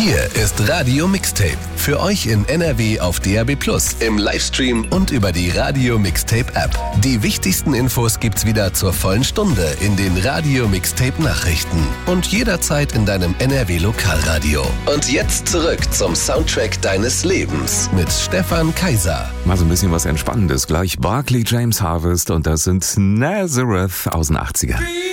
Hier ist Radio Mixtape. Für euch in NRW auf DAB+, im Livestream und über die Radio Mixtape App. Die wichtigsten Infos gibt's wieder zur vollen Stunde in den Radio Mixtape Nachrichten und jederzeit in deinem NRW Lokalradio. Und jetzt zurück zum Soundtrack deines Lebens mit Stefan Kaiser. Mal so ein bisschen was Entspannendes. Gleich Barclay James Harvest und das sind Nazareth aus den 80er.